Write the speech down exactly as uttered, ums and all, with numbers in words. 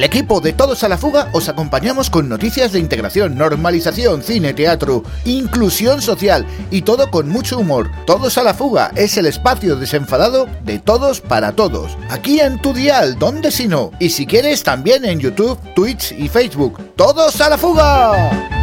equipo de Todos a la Fuga os acompañamos con noticias de integración, normalización, cine, teatro, inclusión social y todo con mucho humor. Todos a la Fuga es el espacio desenfadado de todos para todos. Aquí en tu dial, ¿dónde si no? Y si quieres también en YouTube, Twitch y Facebook. ¡Todos a la Fuga!